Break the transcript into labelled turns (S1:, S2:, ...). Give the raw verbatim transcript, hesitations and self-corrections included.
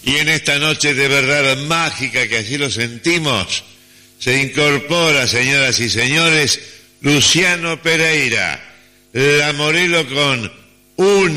S1: Y en esta noche de verdad mágica, que así lo sentimos, se incorpora, señoras y señores, Luciano Pereira, La Morelo con una